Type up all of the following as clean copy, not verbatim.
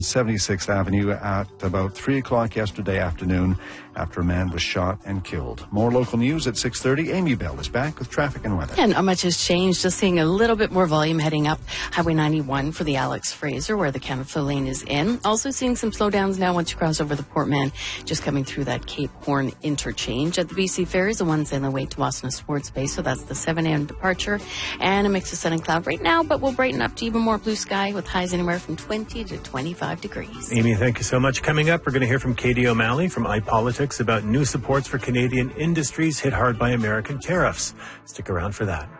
76th Avenue at about 3 o'clock yesterday afternoon after a man was shot and killed. More local news at 6:30. Amy Bell is back with traffic and weather. And not much has changed. Just seeing a little bit more volume heading up Highway 91 for the Alex Fraser where the Canada lane is in. Also seeing some slowdowns now once you cross over the Port Mann, just coming through that Cape Horn interchange. At the BC Ferries, the ones on the way to Wasna Sports Bay. So that's the 7 a.m. departure and a mix of sun and cloud right now, but we'll brighten up to even more blue sky with highs anywhere from 20 to 25 degrees. Amy, thank you so much. Coming up, we're going to hear from Katie O'Malley from iPolitics about new supports for Canadian industries hit hard by American tariffs. Stick around for that.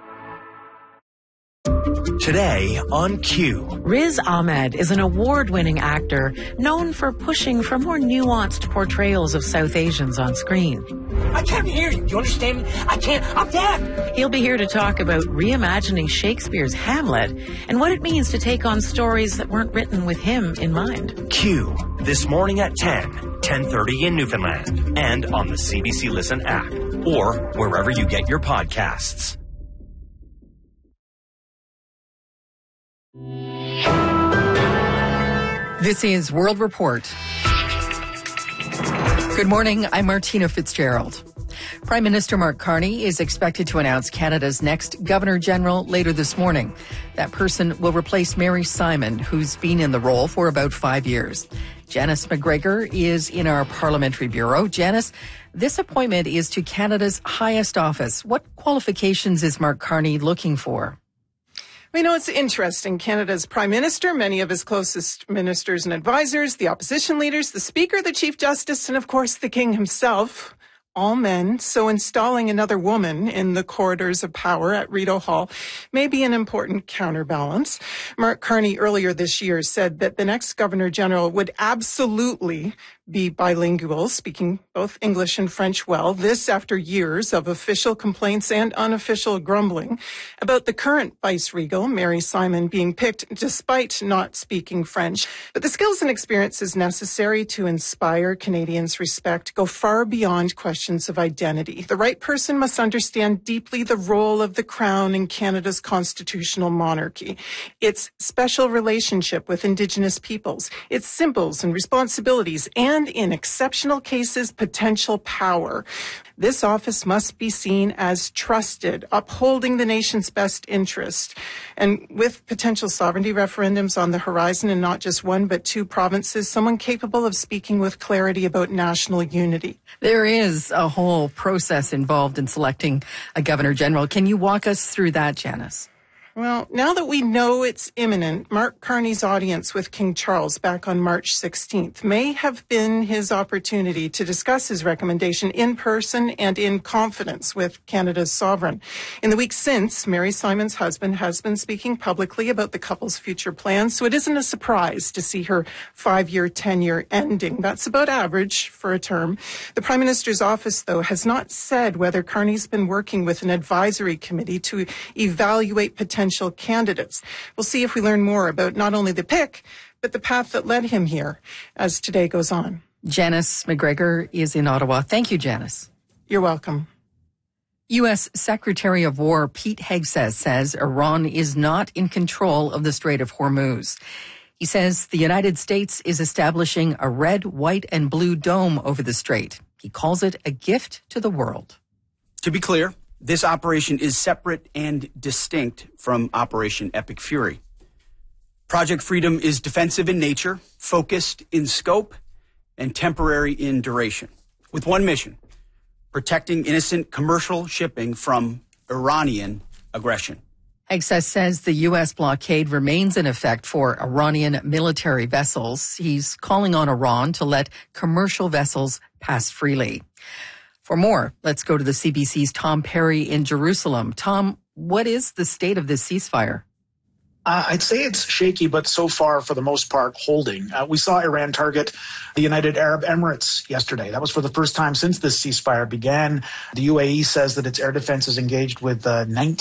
Today on Q. Riz Ahmed is an award-winning actor known for pushing for more nuanced portrayals of South Asians on screen. I can't hear you. Do you understand me? I can't. I'm deaf. He'll be here to talk about reimagining Shakespeare's Hamlet and what it means to take on stories that weren't written with him in mind. Q. This morning at 10:30 in Newfoundland, and on the CBC Listen app, or wherever you get your podcasts. This is World Report. Good morning, I'm Martina Fitzgerald. Prime Minister Mark Carney is expected to announce Canada's next Governor-General later this morning. That person will replace Mary Simon, who's been in the role for about 5 years. Janice McGregor is in our Parliamentary Bureau. Janice, this appointment is to Canada's highest office. What qualifications is Mark Carney looking for? We know it's interesting. Canada's Prime Minister, many of his closest ministers and advisors, the opposition leaders, the Speaker, the Chief Justice, and of course the King himself, all men. So installing another woman in the corridors of power at Rideau Hall may be an important counterbalance. Mark Carney earlier this year said that the next Governor-General would absolutely be bilingual, speaking both English and French well. This after years of official complaints and unofficial grumbling about the current vice-regal, Mary Simon, being picked despite not speaking French. But the skills and experiences necessary to inspire Canadians' respect go far beyond questions of identity. The right person must understand deeply the role of the Crown in Canada's constitutional monarchy, its special relationship with Indigenous peoples, its symbols and responsibilities, and in exceptional cases, potential power. This office must be seen as trusted, upholding the nation's best interest. And with potential sovereignty referendums on the horizon, and not just one but two provinces, someone capable of speaking with clarity about national unity. There is a whole process involved in selecting a Governor-General. Can you walk us through that, Janice? Well, now that we know it's imminent, Mark Carney's audience with King Charles back on March 16th may have been his opportunity to discuss his recommendation in person and in confidence with Canada's sovereign. In the weeks since, Mary Simon's husband has been speaking publicly about the couple's future plans, so it isn't a surprise to see her 5-year tenure ending. That's about average for a term. The Prime Minister's office, though, has not said whether Carney's been working with an advisory committee to evaluate potential candidates. We'll see if we learn more about not only the pick, but the path that led him here as today goes on. Janice McGregor is in Ottawa. Thank you, Janice. You're welcome. U.S. Secretary of War Pete Hegseth says Iran is not in control of the Strait of Hormuz. He says the United States is establishing a red, white, and blue dome over the strait. He calls it a gift to the world. To be clear, this operation is separate and distinct from Operation Epic Fury. Project Freedom is defensive in nature, focused in scope, and temporary in duration, with one mission: protecting innocent commercial shipping from Iranian aggression. Hegseth says the U.S. blockade remains in effect for Iranian military vessels. He's calling on Iran to let commercial vessels pass freely. For more, let's go to the CBC's Tom Perry in Jerusalem. Tom, what is the state of this ceasefire? I'd say it's shaky, but so far, for the most part, holding. We saw Iran target the United Arab Emirates yesterday. That was for the first time since this ceasefire began. The UAE says that its air defense is engaged with 19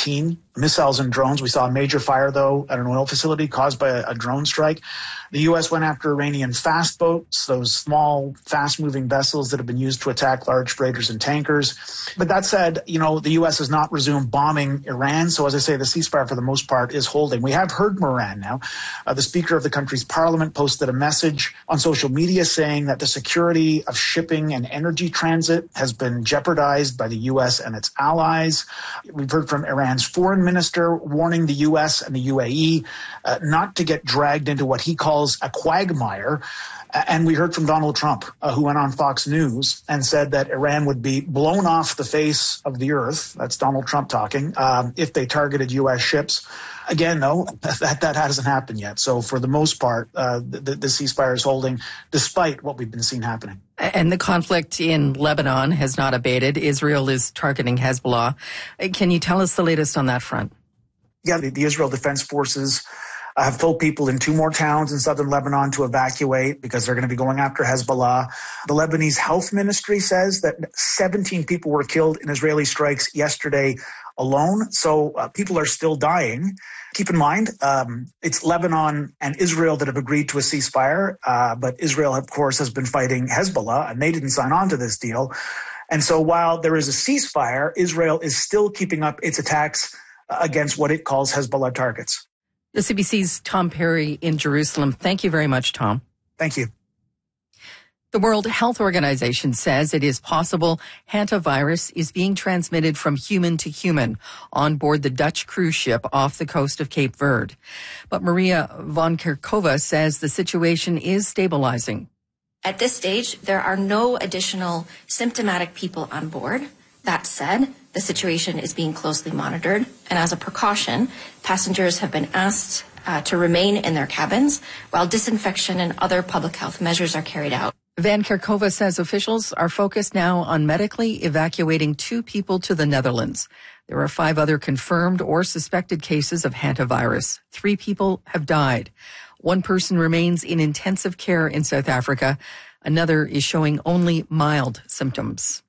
missiles and drones. We saw a major fire, though, at an oil facility caused by a drone strike. The U.S. went after Iranian fast boats, those small, fast-moving vessels that have been used to attack large freighters and tankers. But that said, the U.S. has not resumed bombing Iran. So as I say, the ceasefire for the most part is holding. We have heard from Iran now. The Speaker of the country's parliament posted a message on social media saying that the security of shipping and energy transit has been jeopardized by the U.S. and its allies. We've heard from Iran's foreign minister warning the U.S. and the UAE not to get dragged into what he calls a quagmire. And we heard from Donald Trump, who went on Fox News and said that Iran would be blown off the face of the earth. That's Donald Trump talking, if they targeted U.S. ships. Again, though, that hasn't happened yet. So for the most part, the ceasefire is holding despite what we've been seeing happening. And the conflict in Lebanon has not abated. Israel is targeting Hezbollah. Can you tell us the latest on that front? Yeah, the Israel Defense Forces have told people in 2 more towns in southern Lebanon to evacuate because they're going to be going after Hezbollah. The Lebanese Health Ministry says that 17 people were killed in Israeli strikes yesterday alone. So people are still dying. Keep in mind, it's Lebanon and Israel that have agreed to a ceasefire. But Israel, of course, has been fighting Hezbollah, and they didn't sign on to this deal. And so while there is a ceasefire, Israel is still keeping up its attacks against what it calls Hezbollah targets. The CBC's Tom Perry in Jerusalem. Thank you very much, Tom. Thank you. The World Health Organization says it is possible hantavirus is being transmitted from human to human on board the Dutch cruise ship off the coast of Cape Verde. But Maria von Kerkhove says the situation is stabilizing. At this stage, there are no additional symptomatic people on board. That said, the situation is being closely monitored, and as a precaution, passengers have been asked to remain in their cabins while disinfection and other public health measures are carried out. Van Kerkhove says officials are focused now on medically evacuating 2 people to the Netherlands. There are 5 other confirmed or suspected cases of hantavirus. 3 people have died. 1 person remains in intensive care in South Africa. Another is showing only mild symptoms.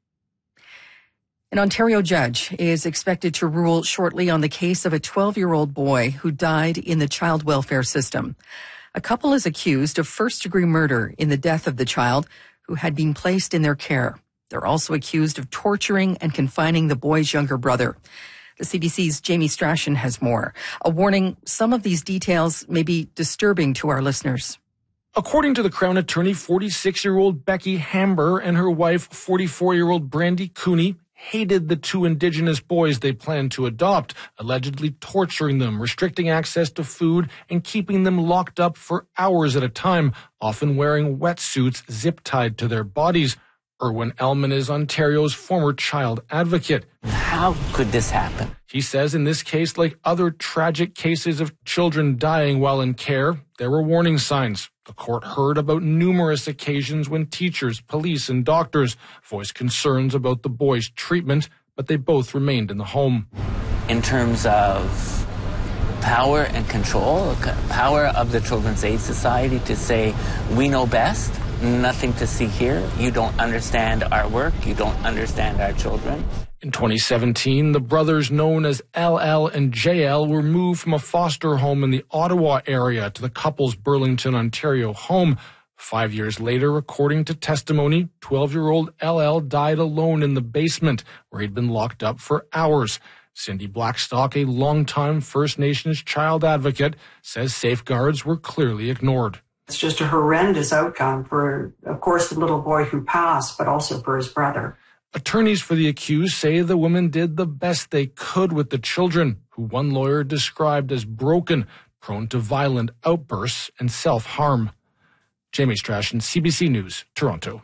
An Ontario judge is expected to rule shortly on the case of a 12-year-old boy who died in the child welfare system. A couple is accused of first-degree murder in the death of the child who had been placed in their care. They're also accused of torturing and confining the boy's younger brother. The CBC's Jamie Strachan has more. A warning, some of these details may be disturbing to our listeners. According to the Crown Attorney, 46-year-old Becky Hamber and her wife, 44-year-old Brandy Cooney, hated the 2 Indigenous boys they planned to adopt, allegedly torturing them, restricting access to food, and keeping them locked up for hours at a time, often wearing wetsuits zip-tied to their bodies. Erwin Ellman is Ontario's former child advocate. How could this happen? He says in this case, like other tragic cases of children dying while in care, there were warning signs. The court heard about numerous occasions when teachers, police, and doctors voiced concerns about the boys' treatment, but they both remained in the home. In terms of power and control, power of the Children's Aid Society to say, we know best, nothing to see here, you don't understand our work, you don't understand our children. In 2017, the brothers known as LL and JL were moved from a foster home in the Ottawa area to the couple's Burlington, Ontario home. 5 years later, according to testimony, 12-year-old LL died alone in the basement where he'd been locked up for hours. Cindy Blackstock, a longtime First Nations child advocate, says safeguards were clearly ignored. It's just a horrendous outcome for, of course, the little boy who passed, but also for his brother. Attorneys for the accused say the women did the best they could with the children, who one lawyer described as broken, prone to violent outbursts and self-harm. Jamie Strachan, CBC News, Toronto.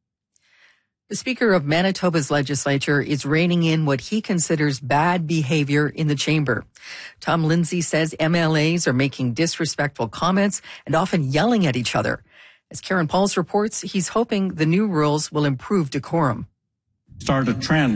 The Speaker of Manitoba's legislature is reining in what he considers bad behavior in the chamber. Tom Lindsay says MLAs are making disrespectful comments and often yelling at each other. As Karen Pauls reports, he's hoping the new rules will improve decorum. Start a trend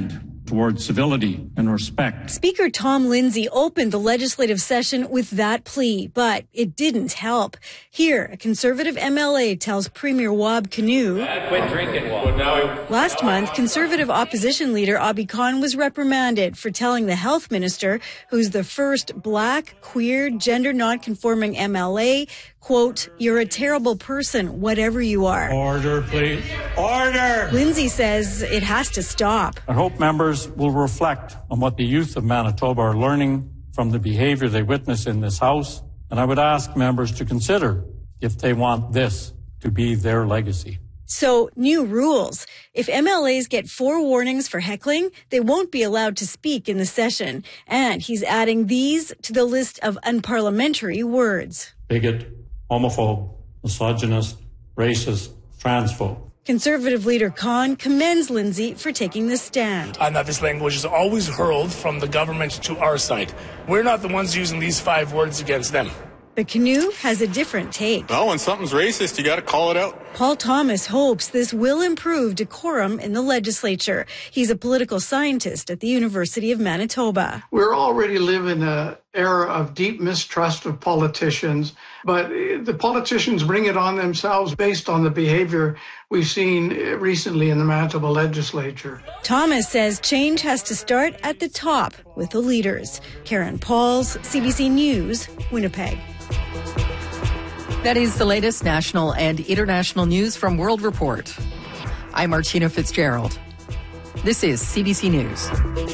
towards civility and respect. Speaker Tom Lindsay opened the legislative session with that plea, but it didn't help. Here, a Conservative MLA tells Premier Wab Kinew, quit drinking, Wab. Last month, Conservative opposition leader Abi Khan was reprimanded for telling the health minister, who's the first black, queer, gender non-conforming MLA, quote, "You're a terrible person, whatever you are." Order, please. Order! Lindsay says it has to stop. I hope members will reflect on what the youth of Manitoba are learning from the behavior they witness in this House, and I would ask members to consider if they want this to be their legacy. So, new rules. If MLAs get 4 warnings for heckling, they won't be allowed to speak in the session. And he's adding these to the list of unparliamentary words. Bigot, homophobe, misogynist, racist, transphobe. Conservative leader Khan commends Lindsay for taking this stand. And that this language is always hurled from the government to our side. We're not the ones using these 5 words against them. But Kinew has a different take. Well, when something's racist, you got to call it out. Paul Thomas hopes this will improve decorum in the legislature. He's a political scientist at the University of Manitoba. We're already living in an era of deep mistrust of politicians, but the politicians bring it on themselves based on the behavior we've seen recently in the Manitoba legislature. Thomas says change has to start at the top with the leaders. Karen Pauls, CBC News, Winnipeg. That is the latest national and international news from World Report. I'm Martina Fitzgerald. This is CBC News.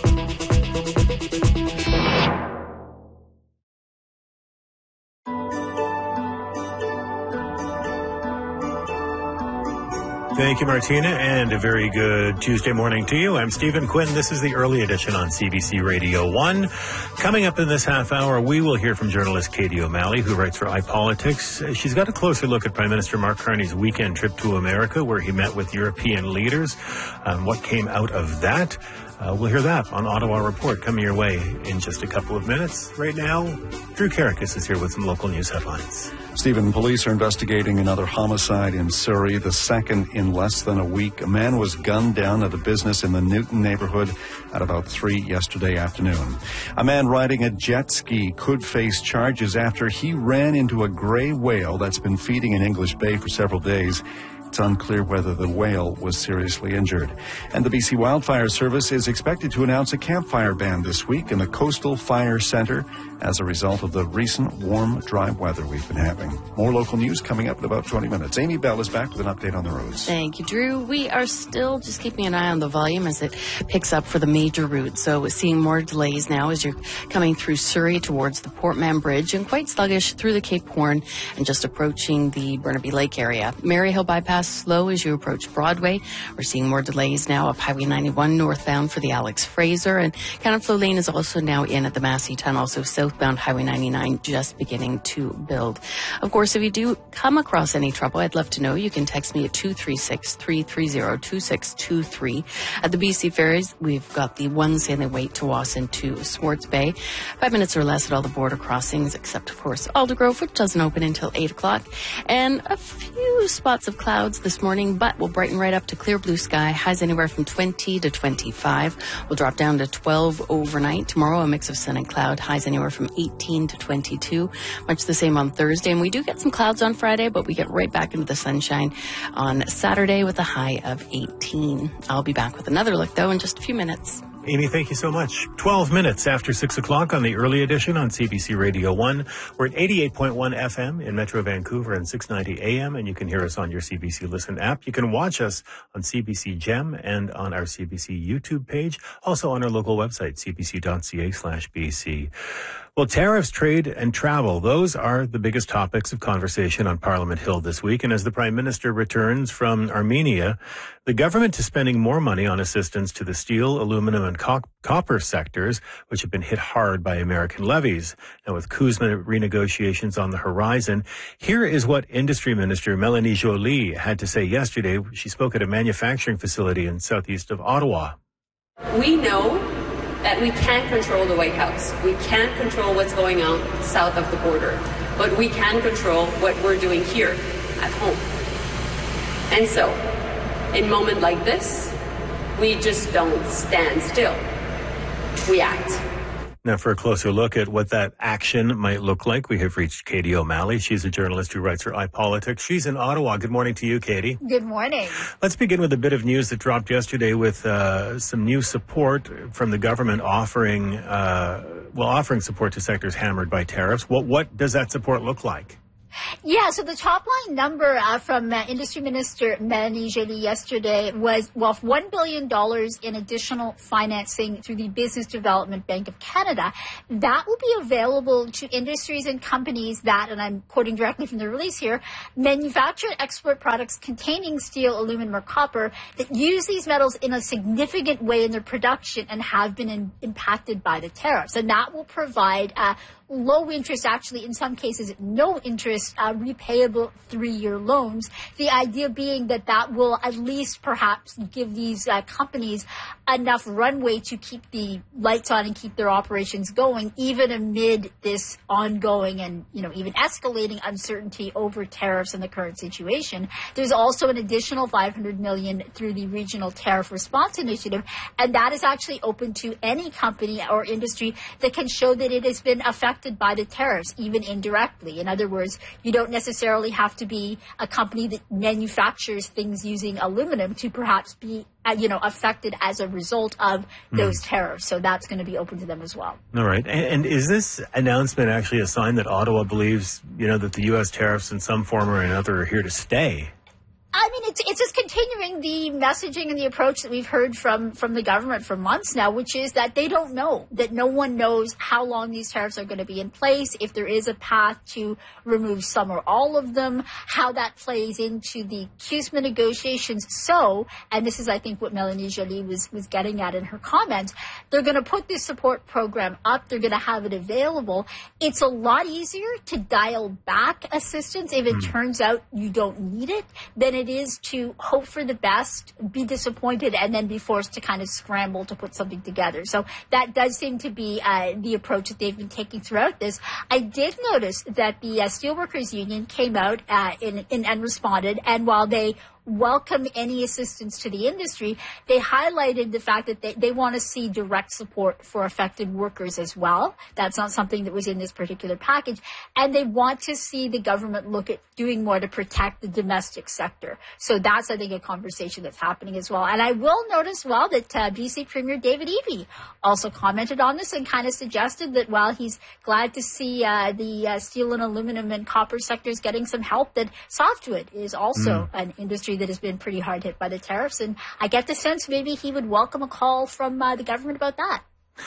Thank you, Martina, and a very good Tuesday morning to you. I'm Stephen Quinn. This is the early edition on CBC Radio 1. Coming up in this half hour, we will hear from journalist Katie O'Malley, who writes for iPolitics. She's got a closer look at Prime Minister Mark Carney's weekend trip to America, where he met with European leaders. What came out of that? We'll hear that on Ottawa Report coming your way in just a couple of minutes. Right now, Drew Karakis is here with some local news headlines. Stephen, police are investigating another homicide in Surrey, the second in less than a week. A man was gunned down at a business in the Newton neighborhood at about 3 yesterday afternoon. A man riding a jet ski could face charges after he ran into a gray whale that's been feeding in English Bay for several days. It's unclear whether the whale was seriously injured. And the BC Wildfire Service is expected to announce a campfire ban this week in the Coastal Fire Centre as a result of the recent warm, dry weather we've been having. More local news coming up in about 20 minutes. Amy Bell is back with an update on the roads. Thank you, Drew. We are still just keeping an eye on the volume as it picks up for the major routes. So we're seeing more delays now as you're coming through Surrey towards the Portman Bridge and quite sluggish through the Cape Horn and just approaching the Burnaby Lake area. Maryhill bypass slow as you approach Broadway. We're seeing more delays now up Highway 91 northbound for the Alex Fraser, and Caniflow Lane is also now in at the Massey Tunnel, so southbound Highway 99 just beginning to build. Of course, if you do come across any trouble, I'd love to know. You can text me at 236-330-2623. At the BC Ferries, we've got the one sailing wait to Wasson to Swartz Bay. 5 minutes or less at all the border crossings, except, of course, Aldergrove, which doesn't open until 8 o'clock. And a few spots of clouds this morning, but we'll brighten right up to clear blue sky. Highs anywhere from 20 to 25. We'll drop down to 12 overnight. Tomorrow, a mix of sun and cloud. Highs anywhere from 18 to 22. Much the same on Thursday. And we do get some clouds on Friday, but we get right back into the sunshine on Saturday with a high of 18. I'll be back with another look, though, in just a few minutes. Amy, thank you so much. 12 minutes after 6 o'clock on the early edition on CBC Radio 1. We're at 88.1 FM in Metro Vancouver and 690 AM, and you can hear us on your CBC Listen app. You can watch us on CBC Gem and on our CBC YouTube page, also on our local website, cbc.ca/BC. Well, tariffs, trade, and travel, those are the biggest topics of conversation on Parliament Hill this week. And as the Prime Minister returns from Armenia, the government is spending more money on assistance to the steel, aluminum, and copper sectors, which have been hit hard by American levies. Now, with CUSMA renegotiations on the horizon, here is what Industry Minister Mélanie Joly had to say yesterday. She spoke at a manufacturing facility in southeast of Ottawa. We know that we can't control the White House. We can't control what's going on south of the border, but we can control what we're doing here at home. And so, in a moment like this, We just don't stand still. We act. Now, for a closer look at what that action might look like, we have reached Katie O'Malley. She's a journalist who writes for iPolitics. She's in Ottawa. Good morning to you, Katie. Good morning. Let's begin with a bit of news that dropped yesterday with some new support from the government offering support to sectors hammered by tariffs. What does that support look like? Yeah, so the top line number from Industry Minister Mélanie Joly yesterday was, $1 billion in additional financing through the Business Development Bank of Canada. That will be available to industries and companies that, and I'm quoting directly from the release here, manufacture and export products containing steel, aluminum, or copper that use these metals in a significant way in their production and have been impacted by the tariffs. And that will provide low interest, actually in some cases no interest, repayable 3-year loans. The idea being that will at least perhaps give these companies enough runway to keep the lights on and keep their operations going, even amid this ongoing and, even escalating uncertainty over tariffs and the current situation. There's also an additional $500 million through the Regional Tariff Response Initiative, and that is actually open to any company or industry that can show that it has been affected by the tariffs, even indirectly. In other words, you don't necessarily have to be a company that manufactures things using aluminum to perhaps be affected as a result of those tariffs. So that's going to be open to them as well. All right. And is this announcement actually a sign that Ottawa believes, that the U.S. tariffs in some form or another are here to stay? I mean, it's just continuing the messaging and the approach that we've heard from the government for months now, which is that they don't know, that no one knows how long these tariffs are going to be in place, if there is a path to remove some or all of them, how that plays into the CUSMA negotiations. So, and this is, I think, what Mélanie Joly was getting at in her comments, they're going to put this support program up. They're going to have it available. It's a lot easier to dial back assistance if it turns out you don't need it than it is to hope for the best, be disappointed, and then be forced to kind of scramble to put something together. So that does seem to be the approach that they've been taking throughout this. I did notice that the Steelworkers Union came out and responded, and while they welcome any assistance to the industry, they highlighted the fact that they want to see direct support for affected workers as well. That's not something that was in this particular package. And they want to see the government look at doing more to protect the domestic sector. So that's, I think, a conversation that's happening as well. And I will note as well that BC Premier David Eby also commented on this and kind of suggested that while he's glad to see the steel and aluminum and copper sectors getting some help, that softwood is also an industry that has been pretty hard hit by the tariffs. And I get the sense maybe he would welcome a call from the government about that.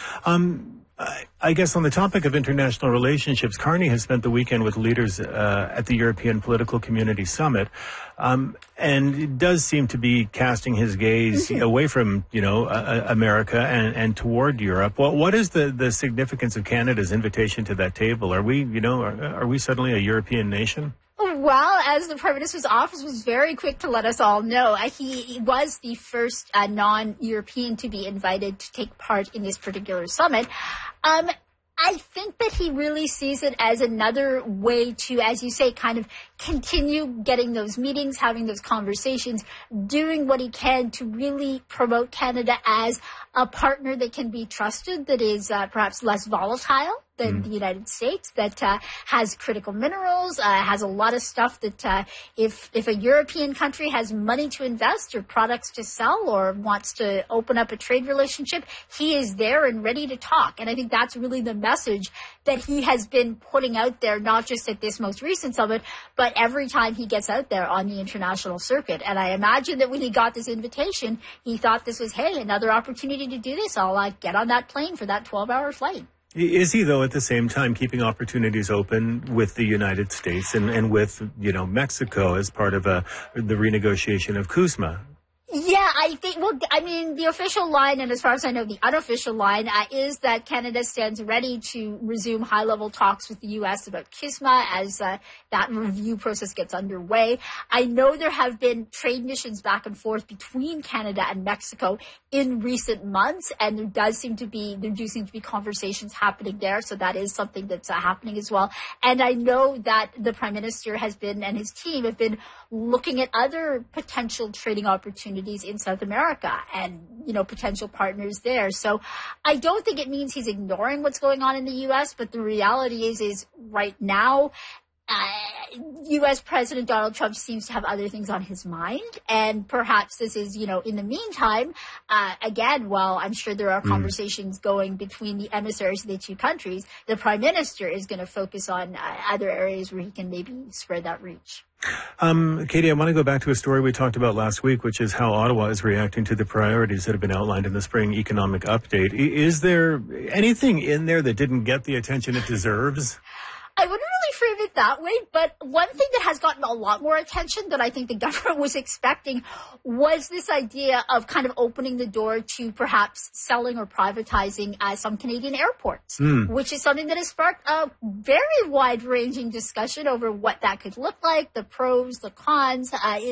I guess on the topic of international relationships, Carney has spent the weekend with leaders at the European Political Community Summit, and it does seem to be casting his gaze away from, America and toward Europe. What is the significance of Canada's invitation to that table? Are we, are we suddenly a European nation? Well, as the Prime Minister's office was very quick to let us all know, he was the first non-European to be invited to take part in this particular summit. I think that he really sees it as another way to, as you say, kind of continue getting those meetings, having those conversations, doing what he can to really promote Canada as a partner that can be trusted, that is perhaps less volatile than the United States, that has critical minerals, has a lot of stuff that if a European country has money to invest or products to sell or wants to open up a trade relationship, he is there and ready to talk. And I think that's really the message that he has been putting out there, not just at this most recent summit, but every time he gets out there on the international circuit. And I imagine that when he got this invitation, he thought this was, hey, another opportunity to do this. I'll get on that plane for that 12-hour flight. Is he, though, at the same time keeping opportunities open with the United States and with, Mexico as part of the renegotiation of CUSMA? Yeah, I think, the official line, and as far as I know, the unofficial line is that Canada stands ready to resume high-level talks with the U.S. about CUSMA as that review process gets underway. I know there have been trade missions back and forth between Canada and Mexico in recent months, and there do seem to be conversations happening there, so that is something that's happening as well. And I know that the Prime Minister has been, and his team have been looking at other potential trading opportunities in South South America and, potential partners there. So I don't think it means he's ignoring what's going on in the U.S., but the reality is right now, U.S. President Donald Trump seems to have other things on his mind. And perhaps this is, in the meantime, again, while I'm sure there are conversations going between the emissaries of the two countries, the Prime Minister is going to focus on other areas where he can maybe spread that reach. Katie, I want to go back to a story we talked about last week, which is how Ottawa is reacting to the priorities that have been outlined in the spring economic update. Is there anything in there that didn't get the attention it deserves? I wouldn't really frame it that way, but one thing that has gotten a lot more attention than I think the government was expecting was this idea of kind of opening the door to perhaps selling or privatizing some Canadian airports, which is something that has sparked a very wide-ranging discussion over what that could look like, the pros, the cons.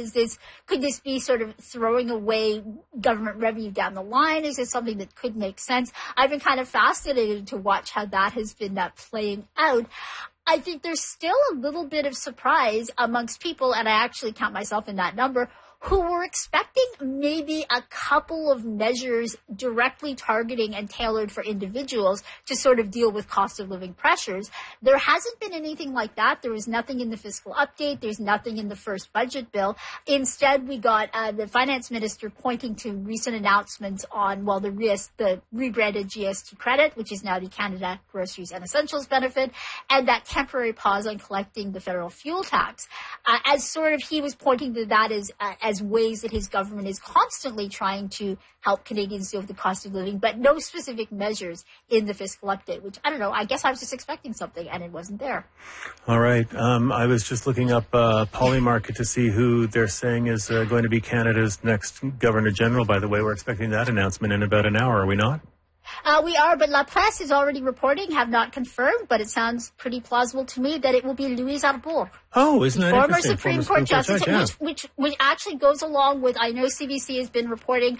Could this be sort of throwing away government revenue down the line? Is this something that could make sense? I've been kind of fascinated to watch how that has been playing out. I think there's still a little bit of surprise amongst people, and I actually count myself in that number, who were expecting maybe a couple of measures directly targeting and tailored for individuals to sort of deal with cost of living pressures. There hasn't been anything like that. There was nothing in the fiscal update. There's nothing in the first budget bill. Instead, we got the finance minister pointing to recent announcements on, the rebranded GST credit, which is now the Canada Groceries and Essentials benefit, and that temporary pause on collecting the federal fuel tax. As sort of he was pointing to that as ways that his government is constantly trying to help Canadians deal with the cost of living, but no specific measures in the fiscal update, which, I don't know, I guess I was just expecting something and it wasn't there. All right. I was just looking up Polymarket to see who they're saying is going to be Canada's next Governor General. By the way, we're expecting that announcement in about an hour, are we not? We are, but La Presse is already reporting, have not confirmed, but it sounds pretty plausible to me that it will be Louise Arbour. Oh, isn't that former interesting? Supreme Court Justice, yeah. which actually goes along with, I know CBC has been reporting,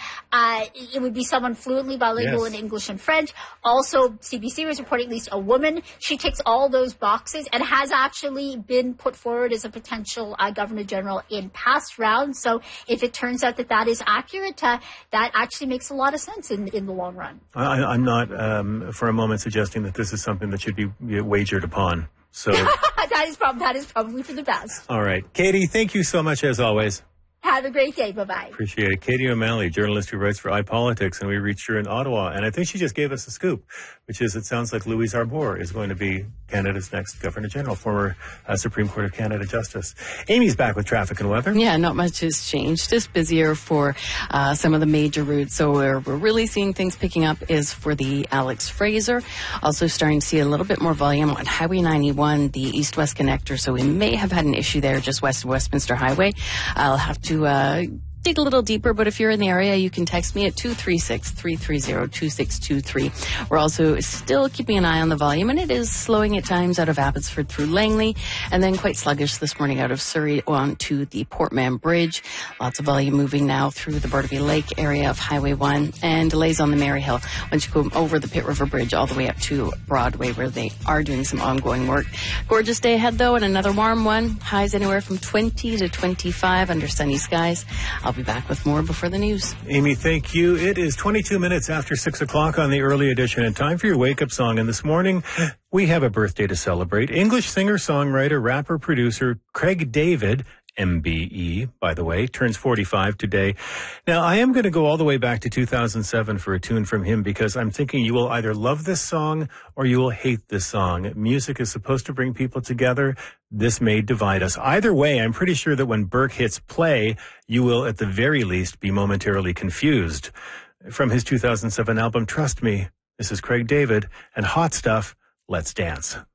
it would be someone fluently bilingual in English and French. Also, CBC was reporting at least a woman. She ticks all those boxes and has actually been put forward as a potential Governor General in past rounds. So if it turns out that is accurate, that actually makes a lot of sense in the long run. I'm not for a moment suggesting that this is something that should be wagered upon. So that is probably for the best. All right. Katie, thank you so much as always. Have a great day. Bye-bye. Appreciate it. Katie O'Malley, journalist who writes for iPolitics, and we reached her in Ottawa. And I think she just gave us a scoop, which is it sounds like Louise Arbour is going to be Canada's next Governor General, former Supreme Court of Canada Justice. Amy's back with traffic and weather. Yeah, not much has changed. Just busier for some of the major routes. So where we're really seeing things picking up is for the Alex Fraser. Also starting to see a little bit more volume on Highway 91, the east-west connector. So we may have had an issue there just west of Westminster Highway. I'll have to dig a little deeper, but if you're in the area, you can text me at 236-330-2623. We're also still keeping an eye on the volume, and it is slowing at times out of Abbotsford through Langley, and then quite sluggish this morning out of Surrey onto the Portman Bridge. Lots of volume moving now through the Burnaby Lake area of Highway 1, and delays on the Maryhill once you go over the Pitt River Bridge all the way up to Broadway, where they are doing some ongoing work. Gorgeous day ahead, though, and another warm one. Highs anywhere from 20 to 25 under sunny skies. I'll be back with more before the news. Amy, thank you. It is 22 minutes after 6 o'clock on the early edition, and time for your wake-up song. And this morning, we have a birthday to celebrate. English singer-songwriter, rapper, producer Craig David, MBE, by the way, turns 45 today. Now, I am going to go all the way back to 2007 for a tune from him because I'm thinking you will either love this song or you will hate this song. Music is supposed to bring people together. This may divide us. Either way, I'm pretty sure that when Burke hits play, you will at the very least be momentarily confused. From his 2007 album, Trust Me, this is Craig David and Hot Stuff, Let's Dance.